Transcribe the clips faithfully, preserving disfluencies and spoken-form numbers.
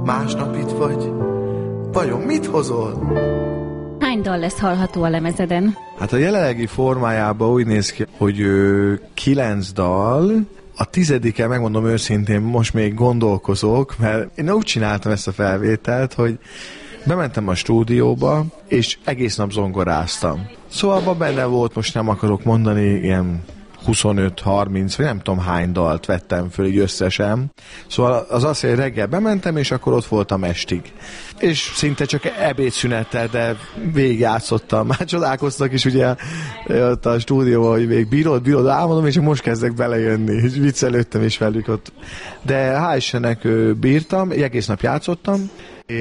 másnap itt vagy. Vajon mit hozol? Hány dal lesz hallható a lemezeden? Hát a jelenlegi formájában úgy néz ki, hogy ö, kilenc dal. A tizedike, megmondom őszintén, most még gondolkozok, mert én úgy csináltam ezt a felvételt, hogy bementem a stúdióba, és egész nap zongoráztam. Szóval abban benne volt, most nem akarok mondani, ilyen huszonöt harminc, vagy nem tudom hány dalt vettem föl így összesen. Szóval az azt, hogy reggel bementem, és akkor ott voltam estig. És szinte csak ebédszünettel, de végigjátszottam. Már csodálkoztak is ugye ott a stúdióban, hogy még bírod, bírod, álmodom, és most kezdek belejönni. És viccelődtem is velük ott. De hál' Istennek bírtam, egész nap játszottam,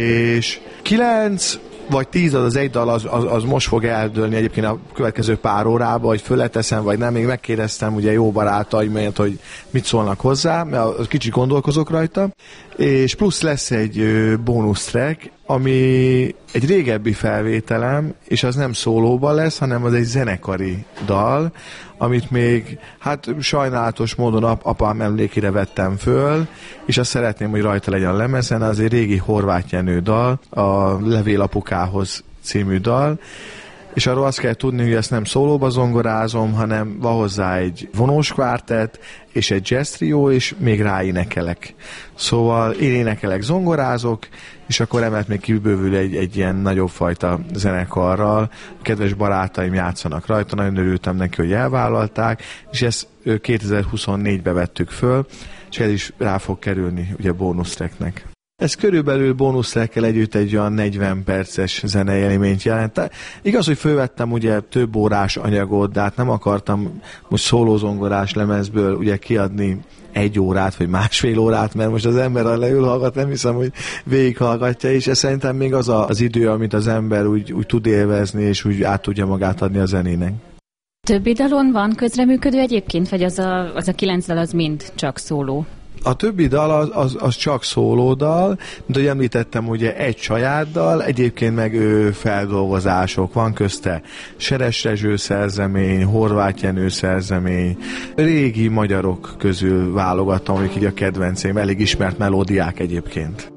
és kilenc vagy tíz az egy dal, az, az, az most fog eldőlni egyébként a következő pár órában, hogy fölleteszem, vagy nem. Még megkérdeztem ugye jó barátaimat, hogy mit szólnak hozzá, mert kicsit gondolkozok rajta. És plusz lesz egy bónusz track, ami egy régebbi felvételem, és az nem szólóban lesz, hanem az egy zenekari dal, amit még, hát sajnálatos módon ap- apám emlékére vettem föl, és azt szeretném, hogy rajta legyen a lemezen, az egy régi Horváth Jenő dal, a Levél apukához című dal, és arról azt kell tudni, hogy ezt nem szólóba zongorázom, hanem van hozzá egy vonós kvártett, és egy jazz trio, és még ráénekelek. Szóval én énekelek, zongorázok, és akkor emellett még kibővül egy, egy ilyen nagyobb fajta zenekarral. Kedves barátaim játszanak rajta, nagyon örültem neki, hogy elvállalták, és ezt kétezer-huszonnégybe vettük föl, és ez is rá fog kerülni ugye bónusztreknek. Ez körülbelül bónusztrekkel együtt egy olyan negyven perces zenei élményt jelent. Igaz, hogy fölvettem ugye több órás anyagot, de hát nem akartam most szólózongorás lemezből ugye kiadni egy órát, vagy másfél órát, mert most az ember, ha leül hallgat, nem hiszem, hogy végighallgatja, és ez szerintem még az a, az idő, amit az ember úgy, úgy tud élvezni, és úgy át tudja magát adni a zenének. Többi dalon van közreműködő egyébként, vagy az a, az a kilenc dal az mind csak szóló? A többi dal az, az, az csak szólódal, mint ahogy említettem, ugye egy saját dal, egyébként meg ő feldolgozások, van közte Seres Rezső szerzemény, Horváth Jenő szerzemény, régi magyarok közül válogattam, amik így a kedvenceim, elég ismert melódiák egyébként.